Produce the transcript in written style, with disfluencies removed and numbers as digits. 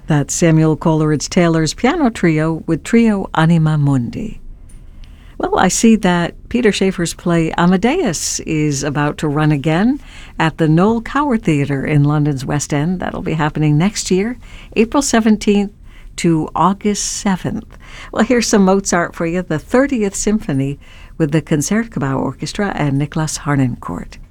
That's Samuel Coleridge-Taylor's piano trio with Trio Anima Mundi. Well, I see that Peter Shaffer's play Amadeus is about to run again at the Noel Coward Theatre in London's West End. That'll be happening next year, April 17th to August 7th. Well, here's some Mozart for you, the 30th Symphony with the Concertgebouw Orchestra and Nicholas Harnoncourt.